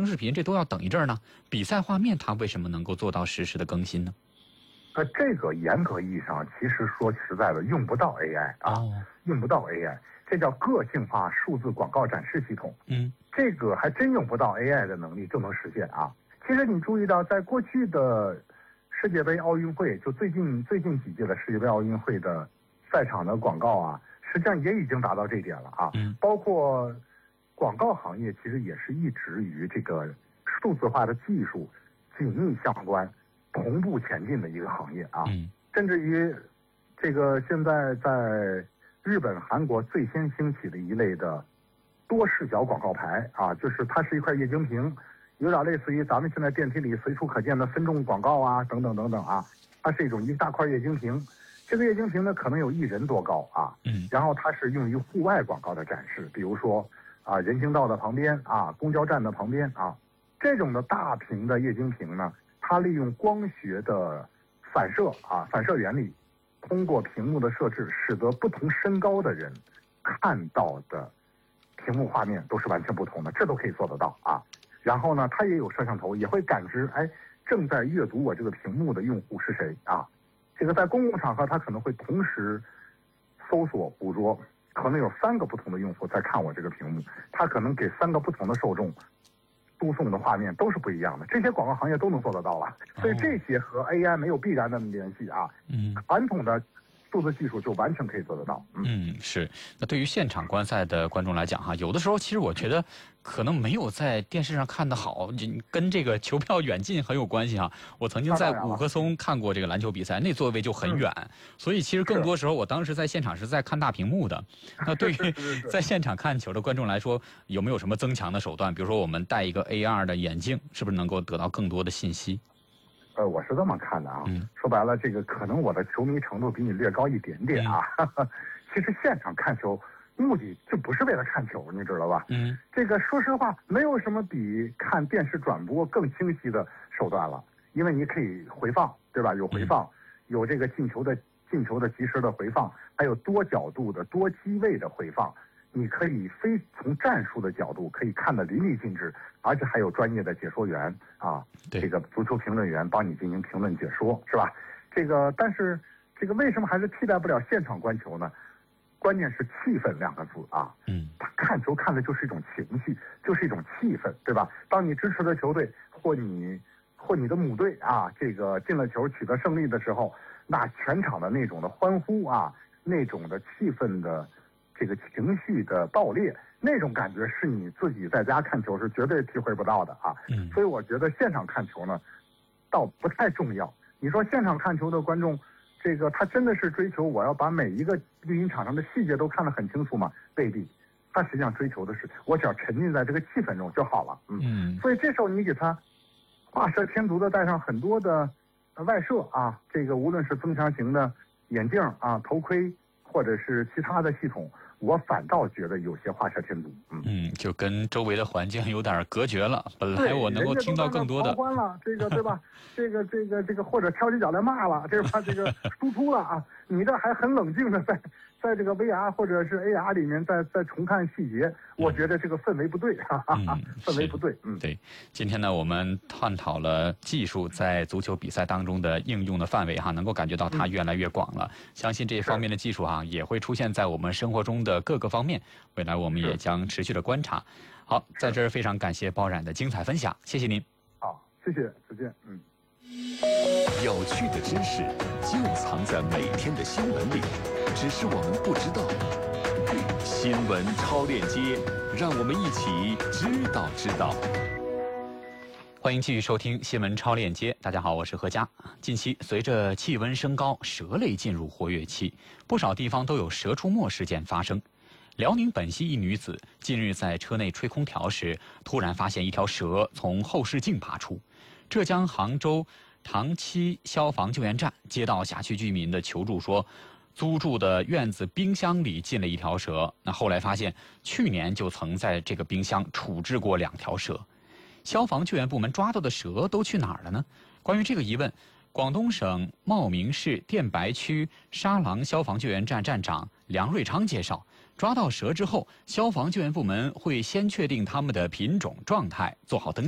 声视频这都要等一阵儿呢？比赛画面它为什么能够做到实时的更新呢？ 这个严格意义上，其实说实在的，用不到 AI 啊，用不到 AI， 这叫个性化数字广告展示系统。这个还真用不到 AI 的能力就能实现啊。其实你注意到，在过去的世界杯奥运会，就最近几届的世界杯奥运会的赛场的广告啊，实际上也已经达到这一点了啊。包括广告行业，其实也是一直与这个数字化的技术紧密相关、同步前进的一个行业啊。甚至于这个现在在日本、韩国最先兴起的一类的多视角广告牌啊，就是它是一块液晶屏，有点类似于咱们现在电梯里随处可见的分众广告啊，等等等等啊。它是一大块液晶屏，这个液晶屏呢可能有1人多高啊。然后它是用于户外广告的展示，比如说啊人行道的旁边啊，公交站的旁边啊，这种的大屏的液晶屏呢，它利用光学的反射原理，通过屏幕的设置，使得不同身高的人看到的屏幕画面都是完全不同的，这都可以做得到啊。然后呢，它也有摄像头，也会感知，正在阅读我这个屏幕的用户是谁啊。这个在公共场合，它可能会同时搜索捕捉，可能有3个不同的用户在看我这个屏幕，它可能给3个不同的受众输送的画面都是不一样的，这些广告行业都能做得到了，所以这些和 AI 没有必然的联系啊。传统的数字技术就完全可以做得到。 是。那对于现场观赛的观众来讲哈，有的时候其实我觉得可能没有在电视上看得好，跟这个球票远近很有关系哈。我曾经在五棵松看过这个篮球比赛，那座位就很远，所以其实更多时候我当时在现场是在看大屏幕的。那对于在现场看球的观众来说，有没有什么增强的手段？比如说我们戴一个 AR 的眼镜，是不是能够得到更多的信息？ 我是这么看的啊，说白了，这个可能我的球迷程度比你略高一点点啊。其实现场看球目的就不是为了看球，你知道吧？这个说实话，没有什么比看电视转播更清晰的手段了，因为你可以回放，对吧？有回放，有这个进球的及时的回放，还有多角度的多机位的回放。你可以非从战术的角度可以看得淋漓尽致，而且还有专业的解说员啊，这个足球评论员帮你进行评论解说，是吧？但是这个为什么还是替代不了现场观球呢？关键是气氛2个字啊。他看球看的就是一种情绪，就是一种气氛，对吧？当你支持的球队或你的母队啊，这个进了球取得胜利的时候，那全场的那种的欢呼啊，那种的气氛的这个情绪的爆裂，那种感觉是你自己在家看球是绝对体会不到的啊。所以我觉得现场看球呢，倒不太重要。你说现场看球的观众，这个他真的是追求我要把每一个绿茵场上的细节都看得很清楚吗？未必，他实际上追求的是我只要沉浸在这个气氛中就好了。所以这时候你给他画蛇添足的带上很多的外设啊，这个无论是增强型的眼镜啊、头盔，或者是其他的系统，我反倒觉得有些画蛇添足。 就跟周围的环境有点隔绝了。本来我能够听到更多的。 欢了，这个对吧？这个或者挑起脚来骂了，对吧？这个输出了啊！你这还很冷静的在这个 VR 或者是 AR 里面再重看细节，我觉得这个氛围不对，氛围不对。 对。今天呢，我们探讨了技术在足球比赛当中的应用的范围哈，能够感觉到它越来越广了。相信这方面的技术哈，也会出现在我们生活中的各个方面。未来我们也将持续的观察。好，在这儿非常感谢包冉的精彩分享，谢谢您。 好，谢谢，再见。 有趣的知识就藏在每天的新闻里，只是我们不知道。新闻超链接，让我们一起知道。 欢迎继续收听新闻超链接。大家好，我是何佳。近期随着气温升高，蛇类进入活跃期，不少地方都有蛇出没事件发生。辽宁本溪一女子近日在车内吹空调时，突然发现一条蛇从后视镜爬出。浙江杭州塘溪消防救援站接到辖区居民的求助说，租住的院子冰箱里进了一条蛇。那后来发现，去年就曾在这个冰箱处置过2条蛇。消防救援部门抓到的蛇都去哪儿了呢？关于这个疑问，广东省茂名市电白区沙廊消防救援站站长梁瑞昌介绍，抓到蛇之后，消防救援部门会先确定它们的品种状态，做好登记。